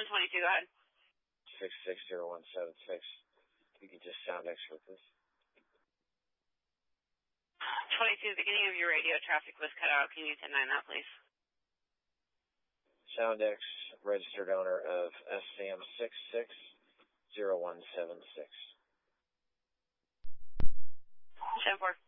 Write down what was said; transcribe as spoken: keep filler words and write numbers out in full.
one twenty-two, go ahead. six six zero one seven six. You can just sound X with this. twenty-two, the beginning of your radio traffic was cut out. Can you ten nine that, please? Sound X, registered owner of S C M six six zero one seven six. ten four.